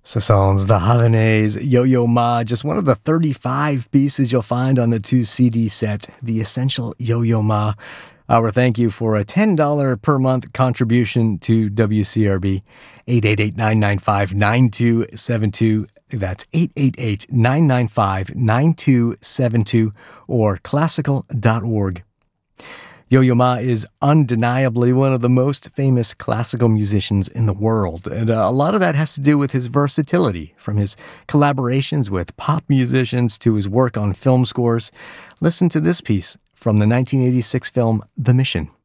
Ce sont the Havanese Yo-Yo Ma, just one of the 35 pieces you'll find on the 2 CD set, The Essential Yo-Yo Ma. Our thank you for a $10 per month contribution to WCRB, 888-995-9272. That's 888-995-9272 or classical.org. Yo-Yo Ma is undeniably one of the most famous classical musicians in the world, and a lot of that has to do with his versatility, from his collaborations with pop musicians to his work on film scores. Listen to this piece from the 1986 film The Mission.